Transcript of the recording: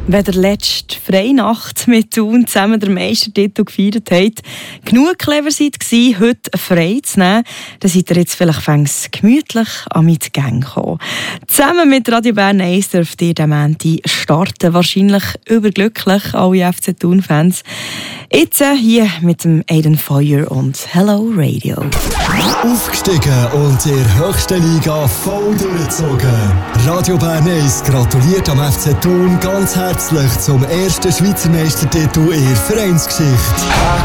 wenn ihr letzte Freinacht mit Thun zusammen den Meistertitel gefeiert habt, genug clever seid gewesen, heute frei zu nehmen, dann seid ihr jetzt vielleicht gemütlich an mit Gang gekommen. Zusammen mit Radio Bern 1 dürft ihr den Montag starten, wahrscheinlich überglücklich, alle FC Thun-Fans. Jetzt hier mit dem Aiden Feuer und Hello Radio. Aufgestiegen und in der höchsten Liga voll durchgezogen. Radio Bern 1 gratuliert am FC Thun ganz herzlich zum ersten Schweizer Meistertitel in der Vereinsgeschichte.